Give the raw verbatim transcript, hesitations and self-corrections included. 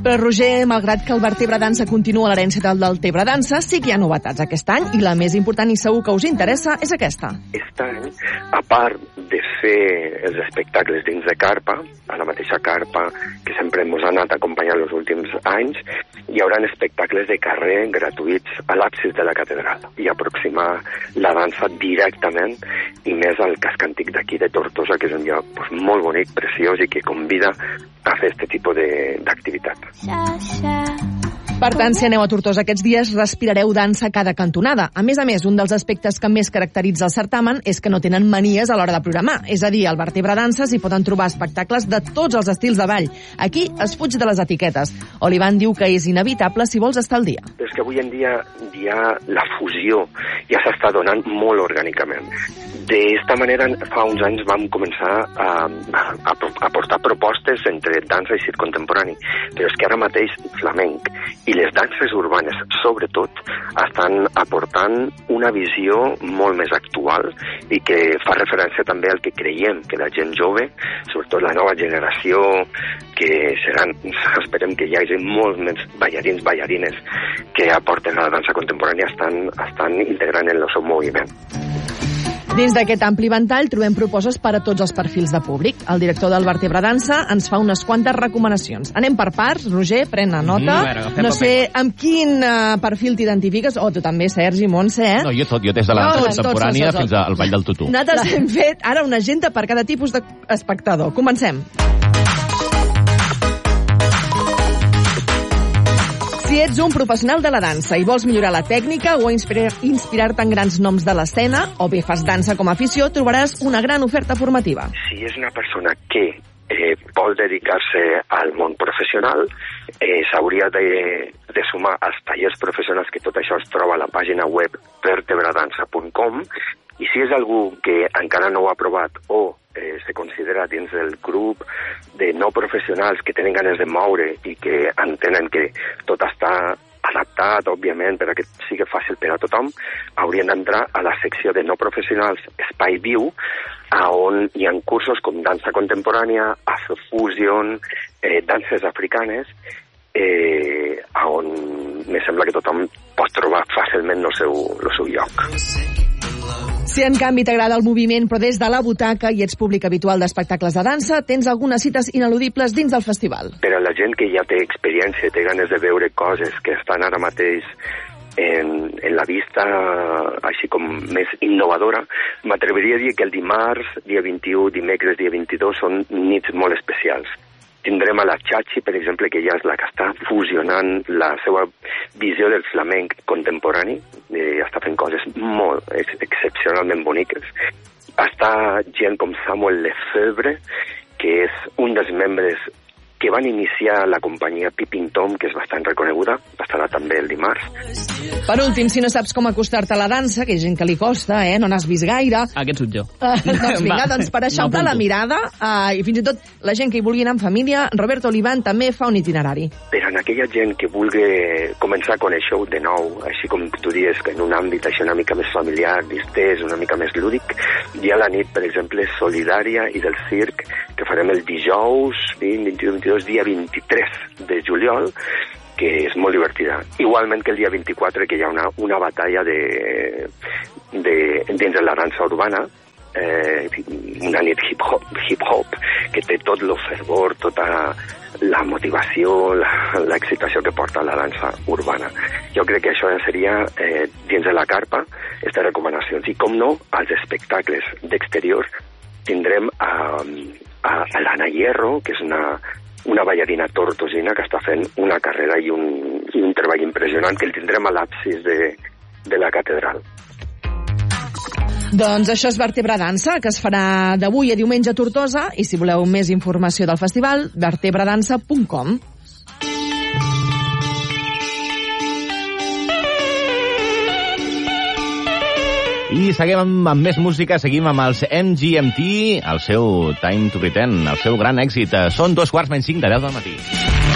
Però, Roger, malgrat que el Vertebra Dansa continua l'herència del Deltebre Dansa, sí que hi ha novetats aquest any, i la més important i segur que us interessa és aquesta. Aquest any, a part de fer els espectacles dins de carpa, a la mateixa carpa que sempre ens ha anat acompanyant els últims anys, hi haurà espectacles de carrer gratuïts a l'absis de la catedral i aproximar la dansa directament i més al casc antic d'aquí de Tortosa, que és un lloc pues, molt bonic, preciós i que convida a fer aquest tipus d'activitat. Per tant, si aneu a Tortosa aquests dies, respirareu dansa a cada cantonada. A més a més, un dels aspectes que més caracteritza el certamen és que no tenen manies a l'hora de programar. És a dir, al Vertebra Dansa s'hi poden trobar espectacles de tots els estils de ball. Aquí es fuig de les etiquetes. Olivan diu que és inevitable si vols estar al dia. És que avui en dia ja la fusió ja s'està donant molt orgànicament. D'esta manera, fa uns anys vam començar a, a, a portar propostes entre dansa i circ contemporani, però és que ara mateix flamenc i les danses urbanes, sobretot, estan aportant una visió molt més actual i que fa referència també al que creiem que la gent jove, sobretot la nova generació, que seran, esperem que hi hagi molts més ballarins, ballarines que aporten a la dansa contemporània, estan, estan integrant en el seu moviment. Dins d'aquest ampli ventall trobem propostes per a tots els perfils de públic. El director del Vertebra Dansa ens fa unes quantes recomanacions. Anem per parts. Roger, pren nota. Mm, bueno, no sé amb quin uh, perfil t'identifiques, o tu també, Sergi, Montse, eh? No, jo tot, jo des de la dansa no, contemporània tots, tots, fins al ball del tutú. Nosaltres hem fet ara una agenda per cada tipus d'espectador. Comencem. Si ets un professional de la dansa i vols millorar la tècnica o inspirar-te inspirar en grans noms de l'escena, o bé fas dansa com a afició, trobaràs una gran oferta formativa. Si és una persona que eh, vol dedicar-se al món professional, eh, s'hauria de, de sumar als tallers professionals, que tot això es troba a la pàgina web vertebradansa punt com, i si és algú que encara no ho ha provat o eh, se considera dins del grup de no professionals que tenen ganes de moure i que entenen que tot està adaptat, òbviament, per a que sigui fàcil per a tothom, haurien d'entrar a la secció de no professionals Espai Viu, on hi ha cursos com dansa contemporània, afrofusion, eh, danses africanes, eh, on me sembla que tothom pot trobar fàcilment el seu, el seu lloc. Si en canvi t'agrada el moviment però des de la butaca i ets públic habitual d'espectacles de dansa, tens algunes cites ineludibles dins del festival. Per a la gent que ja té experiència, té ganes de veure coses que estan ara mateix en, en la vista així com més innovadora, m'atreviria a dir que el dimarts, dia vint-i-u, dimecres, dia vint-i-dos, són nits molt especials. Tindrem a la Chachi, per exemple, que ja és la que està fusionant la seva visió del flamenc contemporani, eh, està fent coses molt ex excepcionalment boniques. Està gent com Samuel Lefebvre, que és un dels membres que van iniciar la companyia Peeping Tom, que és bastant reconeguda, estarà també el dimarts. Per últim, si no saps com acostar-te a la dansa, que hi ha gent que li costa, eh? No n'has vist gaire... Aquest sóc jo. Uh, doncs vinga, doncs per eixamplar la mirada, uh, i fins i tot la gent que hi vulgui anar en família, Roberto Olivan també fa un itinerari. Per a aquella gent que vulgui començar a conèixer-ho de nou, així com tu dius, que en un àmbit així una mica més familiar, distès, una mica més lúdic, hi ha la nit, per exemple, solidària i del circ, que farem el dijous, vint, vint-i-u, vint-i-dos, dia vint-i-tres de juliol, que és molt divertida. Igualment que el dia vint-i-quatre, que hi ha una, una batalla de, de, dins de la dansa urbana, eh, una nit hip-hop, hip-hop, que té tot el fervor, tota la motivació, l'excitació que porta la dansa urbana. Jo crec que això seria, eh, dins de la carpa, aquestes recomanacions. I com no, als espectacles d'exterior tindrem a, a, a l'Anna Hierro, que és una una ballarina tortosina que està fent una carrera i un, i un treball impressionant, que el tindrem a l'absis de, de la catedral. Doncs això és Vertebra Dansa, que es farà d'avui a diumenge a Tortosa, i si voleu més informació del festival, vertebradansa punt com. I seguim amb, amb més música, seguim amb els M G M T, el seu Time to Pretend, el seu gran èxit. Són dos quarts menys cinc de deu del matí.